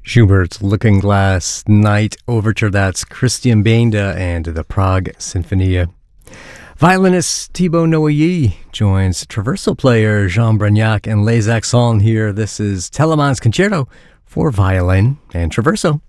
Schubert's Looking Glass Night Overture. That's Christian Benda and the Prague Sinfonia. Violinist Thibaut Noyer joins traversal player Jean Bragnac and Les Accents here. This is Telemann's Concerto for violin and traverso.